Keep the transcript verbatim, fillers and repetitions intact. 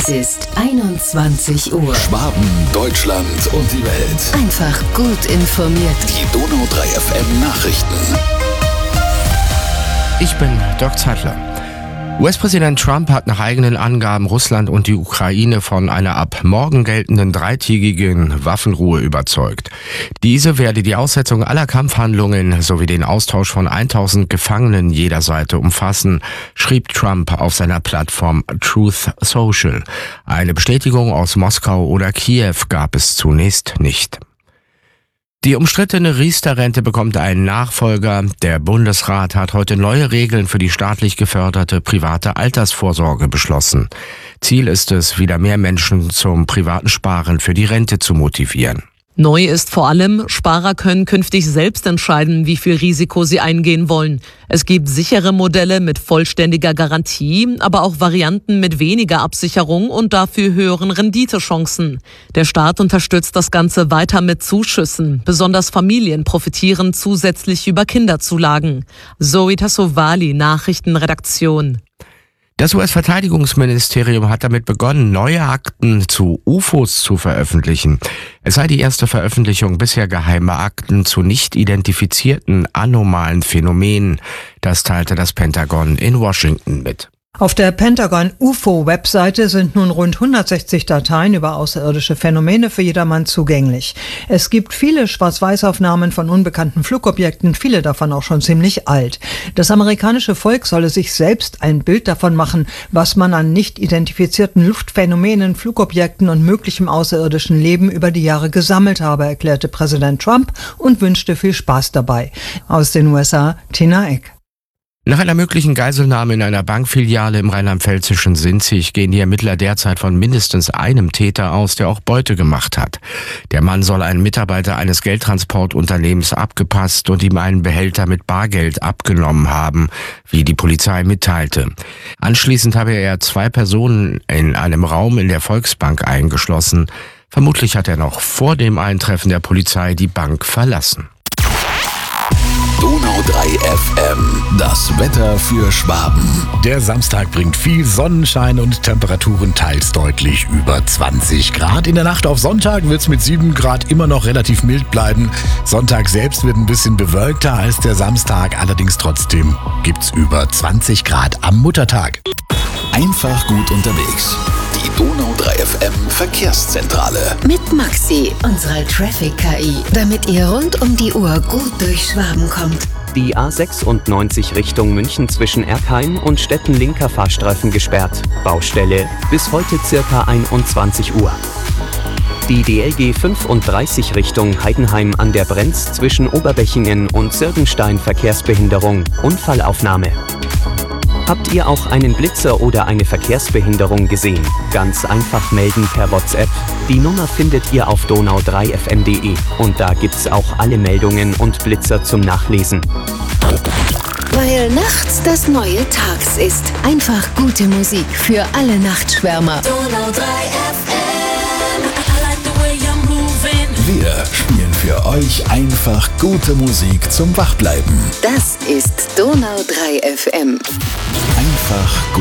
Es ist einundzwanzig Uhr. Schwaben, Deutschland und die Welt. Einfach gut informiert. Die Donau drei F M Nachrichten. Ich bin Dirk Zeitler. U S-Präsident Trump hat nach eigenen Angaben Russland und die Ukraine von einer ab morgen geltenden dreitägigen Waffenruhe überzeugt. Diese werde die Aussetzung aller Kampfhandlungen sowie den Austausch von tausend Gefangenen jeder Seite umfassen, schrieb Trump auf seiner Plattform Truth Social. Eine Bestätigung aus Moskau oder Kiew gab es zunächst nicht. Die umstrittene Riester-Rente bekommt einen Nachfolger. Der Bundesrat hat heute neue Regeln für die staatlich geförderte private Altersvorsorge beschlossen. Ziel ist es, wieder mehr Menschen zum privaten Sparen für die Rente zu motivieren. Neu ist vor allem, Sparer können künftig selbst entscheiden, wie viel Risiko sie eingehen wollen. Es gibt sichere Modelle mit vollständiger Garantie, aber auch Varianten mit weniger Absicherung und dafür höheren Renditechancen. Der Staat unterstützt das Ganze weiter mit Zuschüssen. Besonders Familien profitieren zusätzlich über Kinderzulagen. Zoe Tassovali, Nachrichtenredaktion. Das U S-Verteidigungsministerium hat damit begonnen, neue Akten zu U F Os zu veröffentlichen. Es sei die erste Veröffentlichung bisher geheimer Akten zu nicht identifizierten anomalen Phänomenen. Das teilte das Pentagon in Washington mit. Auf der Pentagon-U F O-Webseite sind nun rund hundertsechzig Dateien über außerirdische Phänomene für jedermann zugänglich. Es gibt viele Schwarz-Weiß-Aufnahmen von unbekannten Flugobjekten, viele davon auch schon ziemlich alt. Das amerikanische Volk solle sich selbst ein Bild davon machen, was man an nicht identifizierten Luftphänomenen, Flugobjekten und möglichem außerirdischen Leben über die Jahre gesammelt habe, erklärte Präsident Trump und wünschte viel Spaß dabei. Aus den U S A, Tina Eck. Nach einer möglichen Geiselnahme in einer Bankfiliale im rheinland-pfälzischen Sinzig gehen die Ermittler derzeit von mindestens einem Täter aus, der auch Beute gemacht hat. Der Mann soll einen Mitarbeiter eines Geldtransportunternehmens abgepasst und ihm einen Behälter mit Bargeld abgenommen haben, wie die Polizei mitteilte. Anschließend habe er zwei Personen in einem Raum in der Volksbank eingeschlossen. Vermutlich hat er noch vor dem Eintreffen der Polizei die Bank verlassen. Donau drei F M, das Wetter für Schwaben. Der Samstag bringt viel Sonnenschein und Temperaturen teils deutlich über zwanzig Grad. In der Nacht auf Sonntag wird es mit sieben Grad immer noch relativ mild bleiben. Sonntag selbst wird ein bisschen bewölkter als der Samstag, allerdings trotzdem gibt's über zwanzig Grad am Muttertag. Einfach gut unterwegs. Die Donau drei F M Verkehrszentrale. Mit Maxi, unserer Traffic-K I, damit ihr rund um die Uhr gut durch Schwaben kommt. Die A sechsundneunzig Richtung München zwischen Erkheim und Stetten linker Fahrstreifen gesperrt. Baustelle bis heute circa einundzwanzig Uhr. Die D L G fünfunddreißig Richtung Heidenheim an der Brenz zwischen Oberbechingen und Sirgenstein Verkehrsbehinderung. Unfallaufnahme. Habt ihr auch einen Blitzer oder eine Verkehrsbehinderung gesehen? Ganz einfach melden per WhatsApp. Die Nummer findet ihr auf donau drei f m punkt de und da gibt's auch alle Meldungen und Blitzer zum Nachlesen. Weil nachts das neue Tags ist. Einfach gute Musik für alle Nachtschwärmer. Donau drei F M. Wir spielen für euch einfach gute Musik zum Wachbleiben. Das ist Donau drei F M. Einfach gut.